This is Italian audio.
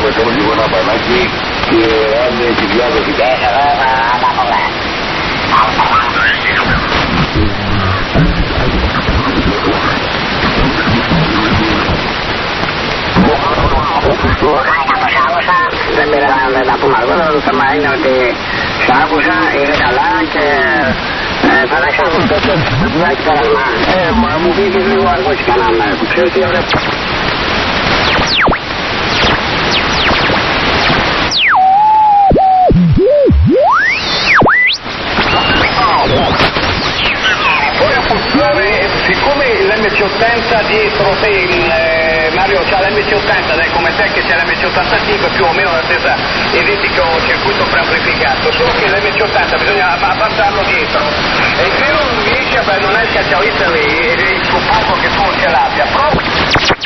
questo non dico una ma chi hanno inviato di da pomargo sama ini nanti saya bisa ini jalan ke sana sana ma mungkin di luar kok sekarang siccome l'MC80 dietro te, Mario c'ha l'MC80, dai, come te che c'è l'MC85 più o meno la stessa identico circuito preamplificato, solo che l'MC80 bisogna abbassarlo dietro e se non riesci non hai il cacciavite lì, il supporto che tu ce l'abbia,